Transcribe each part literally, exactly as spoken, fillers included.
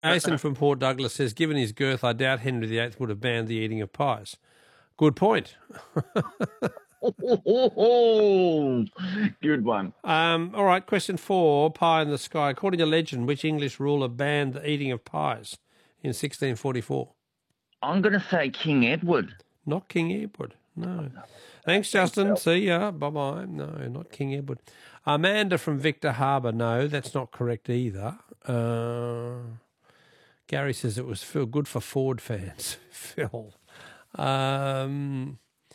Asen from Port Douglas says, given his girth, I doubt Henry the Eighth would have banned the eating of pies. Good point. Good one. Um, all right, question four, pie in the sky. According to legend, which English ruler banned the eating of pies in sixteen forty-four? I'm going to say King Edward. Not King Edward, no. Thanks, Justin. See ya. Bye-bye. No, not King Edward. Amanda from Victor Harbour. No, that's not correct either. Uh, Gary says it was Phil, good for Ford fans. Phil. Um,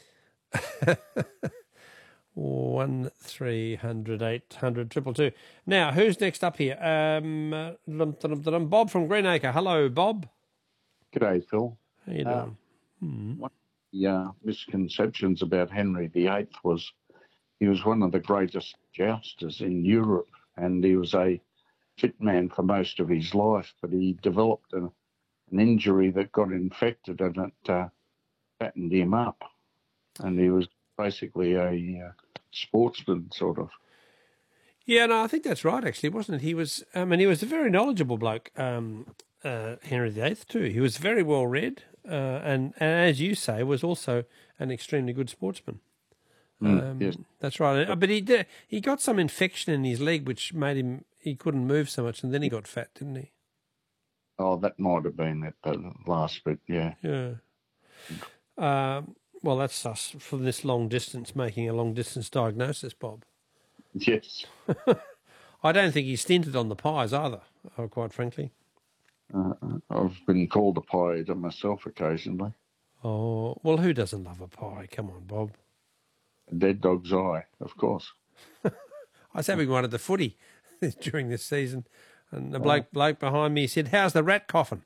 one, three hundred, eight hundred, triple two. Now, who's next up here? Um, uh, Bob from Greenacre. Hello, Bob. G'day, Phil. How you doing? Uh, hmm. One of the uh, misconceptions about Henry the Eighth was he was one of the greatest jousters in Europe, and he was a fit man for most of his life, but he developed a, an injury that got infected and it uh, fattened him up, and he was basically a uh, sportsman, sort of. Yeah, no, I think that's right, actually, wasn't it? He was, I mean, he was a very knowledgeable bloke, um, uh, Henry the Eighth, too. He was very well read, uh, and, and as you say, was also an extremely good sportsman. Mm, um, yes. That's right. But he did, he got some infection in his leg, which made him, he couldn't move so much, and then he got fat, didn't he? Oh, that might have been it, the last bit, yeah. Yeah. Um, well, that's us from this long distance, making a long distance diagnosis, Bob. Yes. I don't think he stinted on the pies either, uh, quite frankly. Uh, I've been called a pie eater myself occasionally. Oh, well, who doesn't love a pie? Come on, Bob. A dead dog's eye, of course. I was having one at the footy during this season, and the bloke, bloke behind me said, "How's the rat coffin?"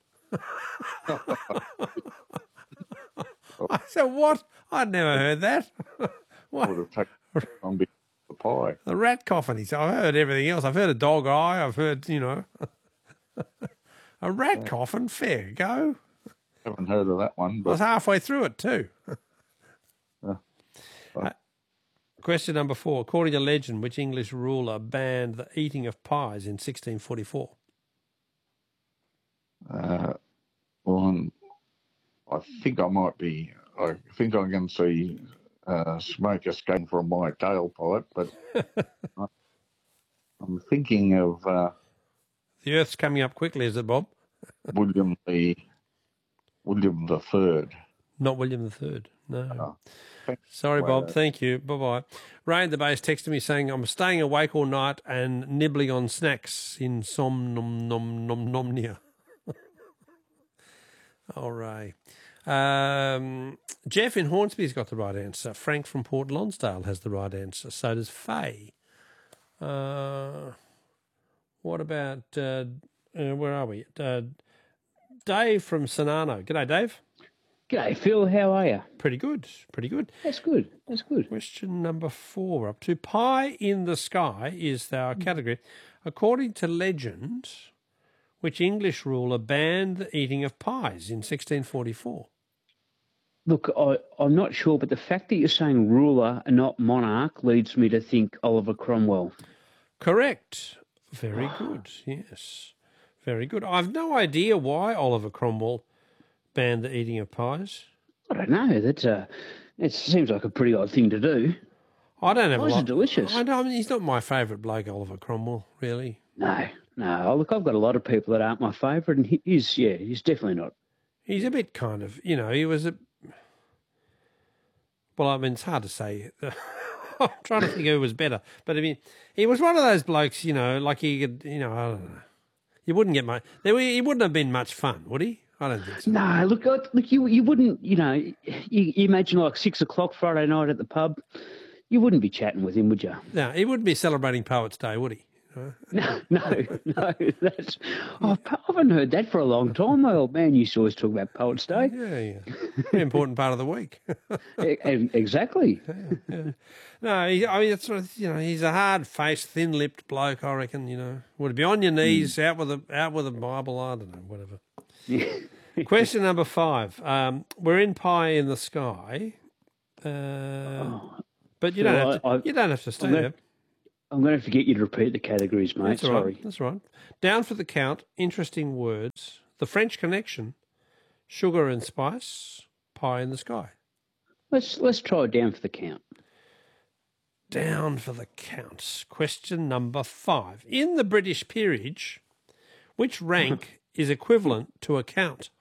I said, "What? I'd never heard that." What? Would have taken on the pie. The rat coffin. He said, "I've heard everything else. I've heard a dog eye. I've heard, you know, a rat coffin. Fair go." Haven't heard of that one, I but was halfway through it too. uh, uh, question number four. According to legend, which English ruler banned the eating of pies in sixteen forty-four? uh, well, I think I might be. I think I can see uh, smoke escaping from my tailpipe, but I, I'm thinking of uh, The Earth's coming up quickly, is it, Bob? William the William the Third. Not William the Third. No. Uh, Sorry, Bob. that. Thank you. Bye-bye. Ray in the base texted me saying, I'm staying awake all night and nibbling on snacks in somnomnomnomnia. All right. Um, Jeff in Hornsby's got the right answer. Frank from Port Lonsdale has the right answer. So does Faye. Uh, what about, uh, uh, where are we? Uh, Dave from Sonano. G'day, Dave. G'day, Phil. How are you? Pretty good. Pretty good. That's good. That's good. Question number four. We're up to pie in the sky is our category. According to legend, which English ruler banned the eating of pies in sixteen forty-four? Look, I, I'm not sure, but the fact that you're saying ruler and not monarch leads me to think Oliver Cromwell. Correct. Very good. Yes. Very good. I've no idea why Oliver Cromwell banned the eating of pies. I don't know. That's a, it seems like a pretty odd thing to do. I don't have Pies a lot. are delicious. I know. I mean, he's not my favourite bloke, Oliver Cromwell, really. No, no. Look, I've got a lot of people that aren't my favourite, and he, he's, yeah, he's definitely not. He's a bit kind of, you know, he was a... Well, I mean, it's hard to say. I'm trying to think who was better. But, I mean, he was one of those blokes, you know, like he could, you know, I don't know. You wouldn't get much... He wouldn't have been much fun, would he? I don't think so. No, look, I- look, you you wouldn't, you know, you, you imagine like six o'clock Friday night at the pub, you wouldn't be chatting with him, would you? No, he wouldn't be celebrating Poets' Day, would he? No, no, no. That's oh, I haven't heard that for a long time. My old man used to always talk about Poets' Day. Yeah, yeah. Very important part of the week. E- e- exactly. Yeah, yeah. No, he, I mean, it's sort of, you know, he's a hard-faced, thin-lipped bloke, I reckon, you know. Would be on your knees, out with a out with a Bible, I don't know, whatever. Question number five. Um, we're in Pie in the Sky, uh, Oh, but you Phil, don't have to, I- I- you don't have to stay I'm gonna- there. I'm going to forget you to repeat the categories, mate. That's all Sorry. right. That's all right. Down for the count. Interesting words. The French Connection. Sugar and spice. Pie in the sky. Let's let's try it down for the count. Down for the count. Question number five. In the British peerage, which rank is equivalent to a count?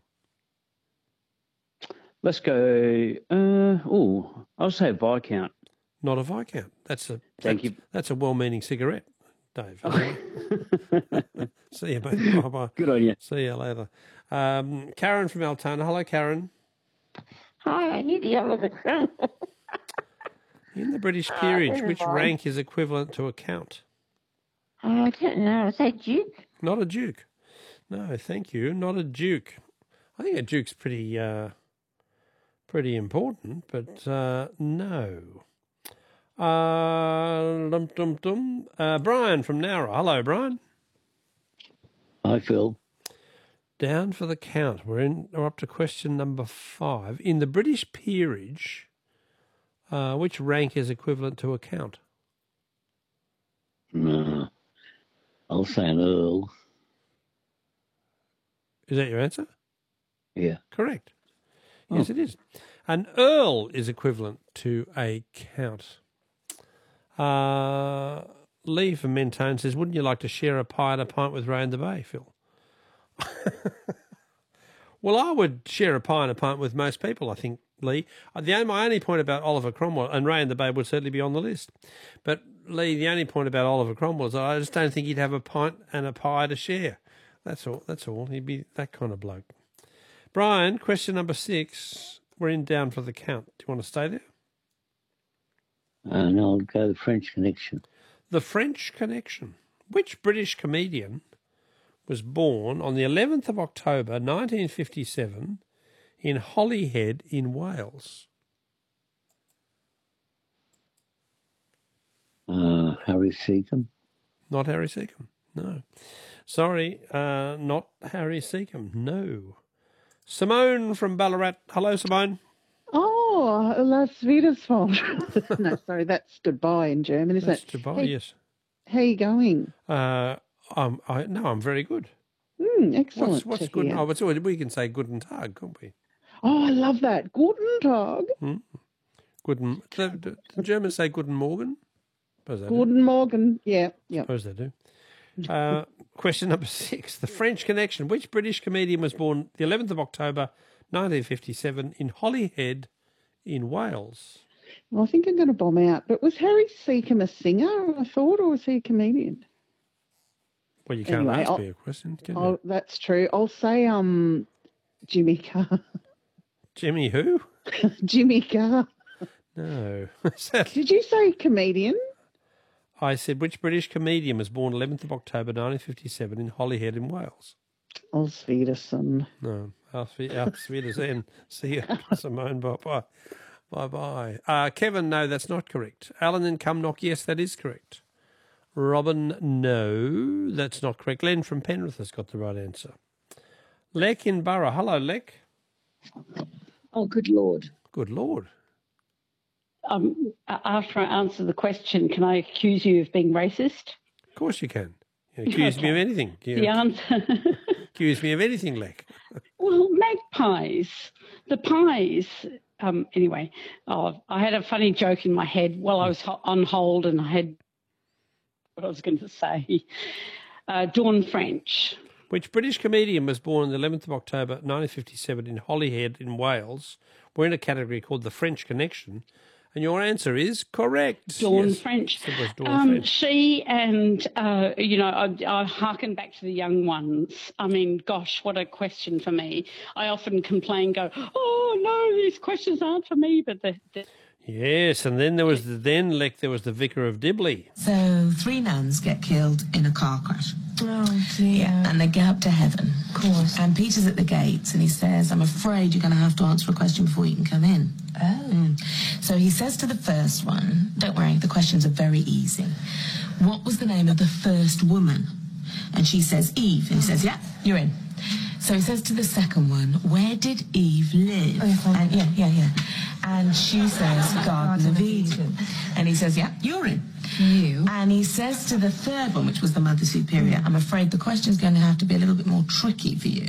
Let's go. Uh, oh, I'll say Viscount. Not a Viscount. That's a Thank that's, you. That's a well-meaning cigarette, Dave. See you, mate. Bye-bye. Good on you. See you later. Um, Karen from Altona. Hello, Karen. Hi, I need the other crown. In the British peerage, never which mind. rank is equivalent to a count? Oh, I don't know. Is that Duke? Not a duke. No, thank you. Not a duke. I think a duke's pretty, uh, pretty important, but uh, no. Uh, dum, dum, dum. Uh, Brian from Nowra. Hello, Brian. Hi, Phil. Down for the count. We're in. We're up to question number five. In the British peerage, uh, which rank is equivalent to a count? No, I'll say an Earl. Is that your answer? Yeah. Correct. Yes, Oh. it is. An earl is equivalent to a count. Uh, Lee from Mentone says, wouldn't you like to share a pie and a pint with Ray in the Bay, Phil? Well, I would share a pie and a pint with most people, I think, Lee. Uh, The, my only point about Oliver Cromwell, and Ray in the Bay would certainly be on the list, but Lee, the only point about Oliver Cromwell is I just don't think he'd have a pint and a pie to share. That's all. That's all. He'd be that kind of bloke. Brian, question number six. We're in down for the count. Do you want to stay there? Uh, no, I'll go the French Connection. The French Connection. Which British comedian was born on the eleventh of October nineteen fifty-seven in Holyhead in Wales? Uh, Harry Seacombe. Not Harry Seacombe. No. Sorry, uh, not Harry Seacombe. No. Simone from Ballarat. Hello, Simone. Oh, Las Wiedersfeld. No, sorry, that's goodbye in German, isn't That's it? Dubai, Hey, yes. How you going? Uh, I'm, I, no, I'm very good. Mm, excellent. What's, what's to good? hear. Oh, it's, we can say Guten Tag, can't we? Oh, I love that. Guten Tag. Guten, the, the, the Germans say Guten Morgen. Suppose they do. Guten Morgen. Yeah, yeah. Suppose they do. Uh, question number six. The French Connection. Which British comedian was born the eleventh of October nineteen fifty-seven in Holyhead in Wales? Well, I think I'm going to bomb out. But was Harry Seacombe a singer, I thought, or was he a comedian? Well, you can't Anyway, ask I'll- me a question, can you? Oh, that's true. I'll say um, Jimmy Carr. Jimmy who? Jimmy Carr. No. Is that- Did you say comedian? I said, which British comedian was born eleventh of October nineteen fifty-seven in Holyhead in Wales? Os Wiedersehen. No. Auf Wiedersehen. See you, Simone. Bye-bye. Bye-bye. Uh, Kevin, no, that's not correct. Alan in Cumnock, yes, that is correct. Robin, no, that's not correct. Len from Penrith has got the right answer. Lek in Borough. Hello, Lek. Oh, good Lord. Good Lord. Um, a- after I answer the question, can I accuse you of being racist? Of course you can. You accuse me Okay. of anything. You The answer. accuse me of anything, Lek. Well, magpies, the pies. Um, anyway, oh, I had a funny joke in my head while I was ho- on hold, and I had what I was going to say. Uh, Dawn French. Which British comedian was born on the eleventh of October nineteen fifty-seven in Holyhead in Wales? We're in a category called the French Connection. And your answer is correct. Dawn Yes. French. It was Dawn Um, French. she and, uh, you know, I, I hearken back to the young ones. I mean, gosh, what a question for me. I often complain, go, oh, no, these questions aren't for me, but the, the Yes, and then there was the, then Lek, there was the Vicar of Dibley. So three nuns get killed in a car crash. Oh, dear. Yeah, and they get up to heaven. Of course. And Peter's at the gates and he says, I'm afraid you're going to have to answer a question before you can come in. Oh. Mm. So he says to the first one, don't worry, the questions are very easy. What was the name of the first woman? And she says, Eve. And he says, yeah, you're in. So he says to the second one, where did Eve live? Oh, yes, I and, yeah, yeah, yeah. And she says, Garden of Eden. And he says, yeah, you're in. to you. And he says to the third one, which was the Mother Superior, I'm afraid the question's going to have to be a little bit more tricky for you.